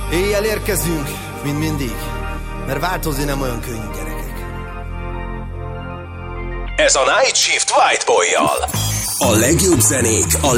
Éjjel érkezünk, mint mindig, mert változni nem olyan könnyű, gyerekek. Ez a Night Shift White Boy-jal. A legjobb zenék, a